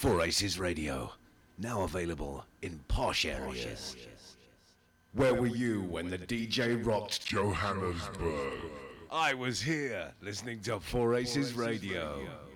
Four Aces Radio, now available in posh areas. Where were you when the DJ rocked Johannesburg? I was here listening to Four Aces Radio.